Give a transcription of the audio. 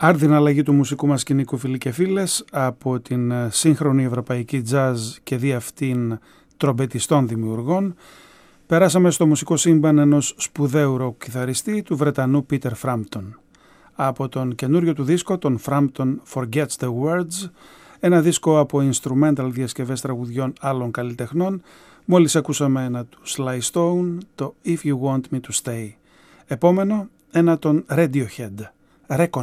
Άρδιν αλλαγή του μουσικού μας σκηνικού, φίλοι και φίλες, από την σύγχρονη ευρωπαϊκή jazz και δι' αυτήν τρομπετιστών δημιουργών, περάσαμε στο μουσικό σύμπαν ενός σπουδαίου ροκ κιθαριστή, του Βρετανού Peter Frampton. Από τον καινούριο του δίσκο, τον Frampton Forgets the Words, ένα δίσκο από instrumental διασκευές τραγουδιών άλλων καλλιτεχνών, μόλις ακούσαμε ένα του Sly Stone, το If You Want Me To Stay. Επόμενο, ένα των Radiohead, Reckoning.